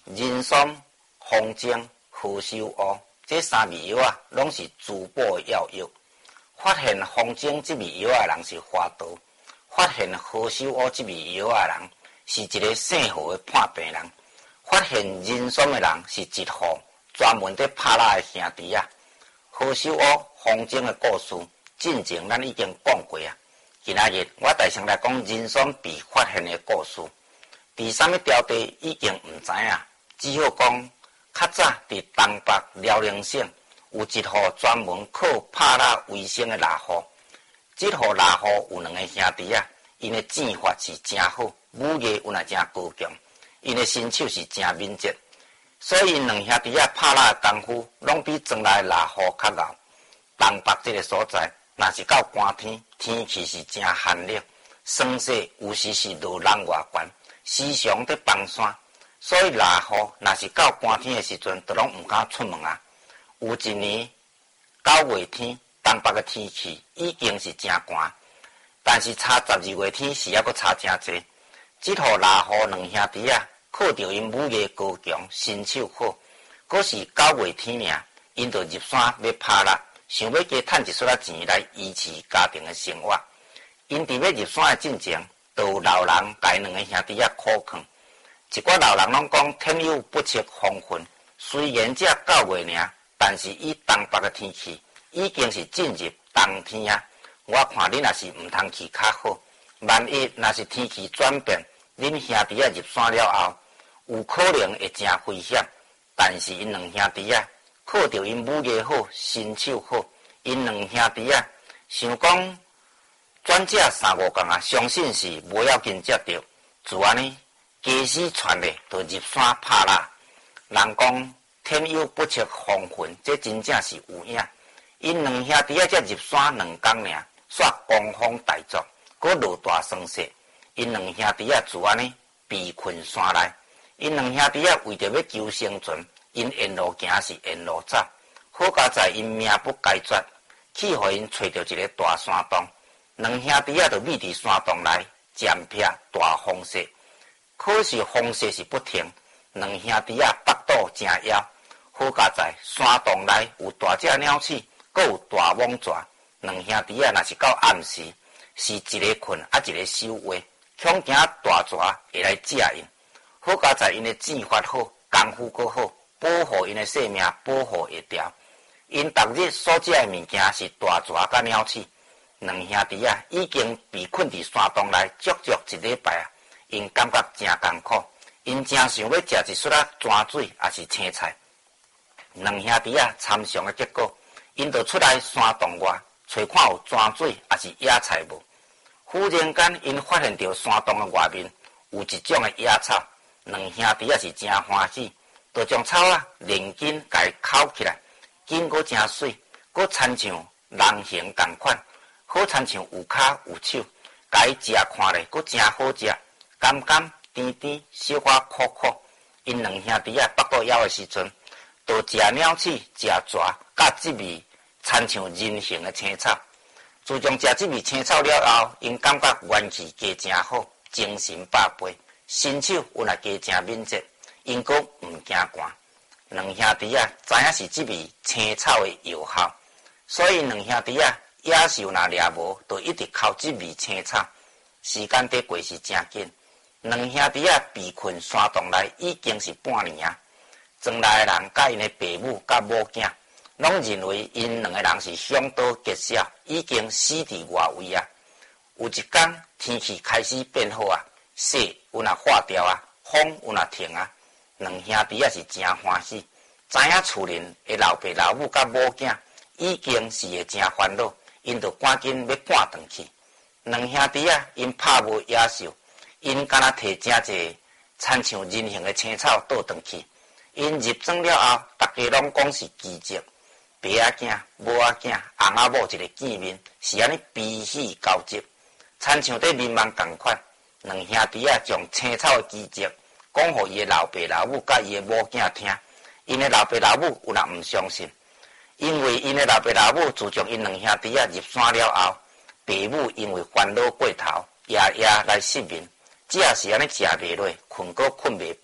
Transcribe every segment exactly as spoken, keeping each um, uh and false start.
人参、风精、何首乌这三味药啊，拢是滋补药药。发现风精这味药的人是花道，发现何首乌这味药的人是一个姓何的判病人，发现人参的人是一户专门在拍拉的兄弟啊。何首乌、风精的故事，进前咱已经讲过啊。今仔日我大声来讲人参被发现的故事。第三个条地已经唔知影，只好讲较早伫东北辽宁省有一户专门靠拍蜡为生的蜡户。这户蜡户有两个兄弟啊，因的剑法是真好，武艺有那真高强，因的身手是真敏捷，所以因两兄弟啊拍蜡的功夫，拢比庄内蜡户较熬。东北这个所在，若是到寒天，天气是真寒冷，霜雪有时是落人外悬，时常在崩山，所以蜡户若是到寒天的时阵，都拢唔敢出门啊。有一年九月天，东北的天气已经是真寒，但是差十二月天是还阁差真济。这户蜡户两兄弟啊，靠着因武艺高强，身手好，阁是九月天尔，因就入山要拍蜡。想要加赚一撮仔钱来维持家庭的生活，因伫要入山的进前，就有老人甲因两个兄弟仔苦劝。一寡老人拢讲天有不测风云，虽然只九月尔，但是以东北的天气已经是进入冬天啊。我看恁若是毋通去较好，万一若是天气转变，恁兄弟仔入山了后，有可能会真危险。但是因两兄弟仔靠着因武艺好，身手好，因两兄弟啊，想讲转这三五工啊，相信是无要紧接着。自安尼，假使传咧，就入山拍蜡。人讲天有不测风云，这真正是有影。因两兄弟啊，才入山两工尔，煞狂风大作，搁落大霜雪。因两兄弟啊，自安尼被困山内。因两兄弟啊，为着要求生存。因沿路行是沿路走，好佳在因命不该绝，去互因找到一个大山洞。两兄弟啊，就匿伫山洞内，占避大风雪。可是风雪是不停，两兄弟啊，腹肚真枵。好佳在山洞内有大只鸟鼠，阁有大蟒蛇。两兄弟啊，若是到暗时，是一个困啊，一个守卫，恐惊大蛇会来食因。好佳在因的剑法好，功夫阁好。保护因的性命，保护会掉。因逐日所食的物件是大蛇甲鸟鼠。两兄弟啊，已经被困伫山洞内足足一礼拜啊。因感觉真艰苦，因真想要食一撮仔泉水，也是青菜。两兄弟啊，参详的结果，因就出来山洞外，找看有泉水，也是野菜无。忽然间，因发现到山洞的外面有一种的野草，两兄弟啊是真欢喜。就将草啊连紧，甲伊烤起来，紧阁真水，阁亲像人形同款，好亲像有骹有手，甲伊食看咧，阁真好食，甘甘甜甜，小可苦苦。因两兄弟啊，腹肚枵的时阵，就食鸟鼠、食蛇，甲即味亲像人形的青草。自从食即味青草了后，因感觉元气加真好，精神百倍，身手有那加真敏捷。因阁毋惊寒，两兄弟啊，知影是即味青草的药效，所以两兄弟啊，野兽若掠无，就一直靠即味青草。时间得过是真紧，两兄弟啊，被困山洞内已经是半年啊。庄内的人甲因的父母甲某囝，拢认为因两个人是相当结识，已经死伫外围啊。有一天天气开始变好啊，雪有若化掉啊，风有若停啊。两兄弟也是真欢喜，知影厝邻的老爸老母甲某囝已经是会真烦恼，因就赶紧要赶回去。两兄弟啊，因拍无野兽，因敢若摕真济亲像人形的青草倒回去。因入庄了后，大家拢讲是奇迹。爸仔囝、母仔囝、翁仔某一个见面，是安尼悲喜交集，亲像在眠梦同款。两兄弟啊，将青草的奇迹讲互伊的老爸老母甲伊的某囝听，因的老爸老母有人毋相信，因为因的老爸老母自从因两兄弟啊入山了后，爸母因为烦恼过头，夜夜来失眠，只是安尼食袂落，困阁困袂饱，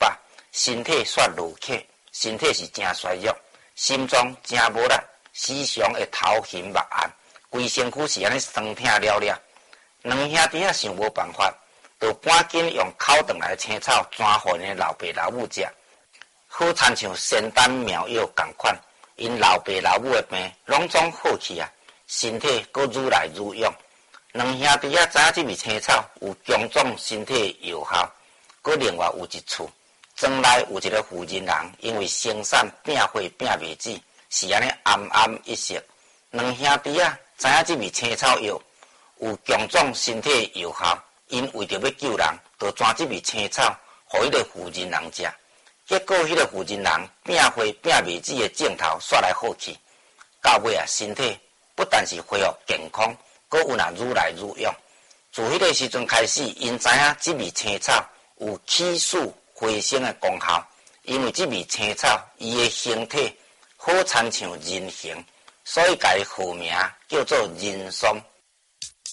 身体煞如客，身体是真衰弱，心脏真无力，时常会头晕目暗，规身躯是安尼酸痛了了。两兄弟仔想无办法，就赶紧用口肠来青草转互因老爸老母食，好亲像仙丹妙药共款。因老爸老母的病拢总好去啊，身体阁愈来愈勇。两兄弟仔知影这味青草有强壮身体药效，阁另外有一处，庄内有一个妇人人，因为生产变花变麦子，是安尼暗暗一色。两兄弟仔知影这味青草药有强壮身体药效，因为着要救人，就转这味青草，互迄个妇人人食。结果，迄个妇人人变花变麦子的镜头煞来好去，到尾啊，身体不但是恢复健康，阁有那愈来愈勇。自迄个时阵开始，因知影这味青草有起死回生的功效，因为这味青草伊的形体好亲像人形，所以甲伊号名叫做人参。